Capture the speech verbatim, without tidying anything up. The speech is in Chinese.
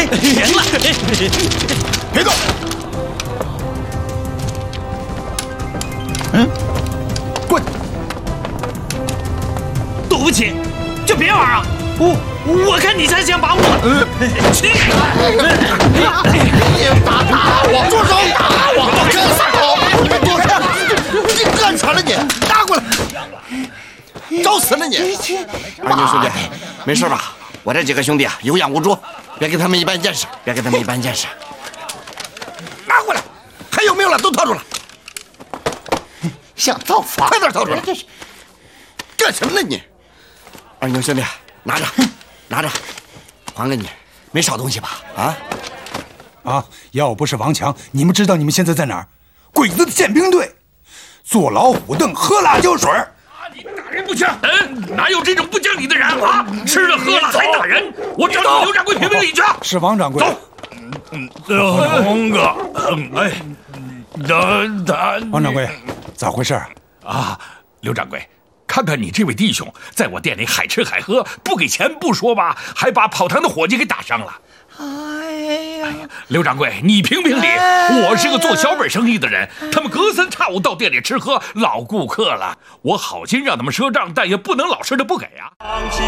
行了， 别动。嗯，滚！ 对不起，就别玩啊！我我看你才想把我……去！ 你打打我！住手！打我！真撒狗！你们躲开！你干啥了你？拿过来！找死了你！二牛兄弟，没事吧？我这几个兄弟啊，有眼无珠，别给他们一般见识，别给他们一般见识。拿过来！还有没有了？都掏出来！想造反？快点掏出来！干什么呢你？二牛兄弟，拿着，拿着，还给你，没少东西吧？啊？ 啊！要不是王强，你们知道你们现在在哪儿？鬼子的宪兵队，坐老虎凳，喝辣椒水。 你打人不枪，嗯，哪有这种不讲理的人啊？吃了喝了还打人！我找你刘掌柜评评理去。 是王掌柜。 走。嗯，王哥，嗯，哎，他他。 王掌柜，咋回事啊？刘掌柜。看看你这位弟兄，在我店里海吃海喝，不给钱不说吧，还把跑堂的伙计给打伤了。哎呀，刘掌柜，你评评理，我是个做小本生意的人，他们隔三差五到店里吃喝，老顾客了，我好心让他们赊账，但也不能老实的不给啊。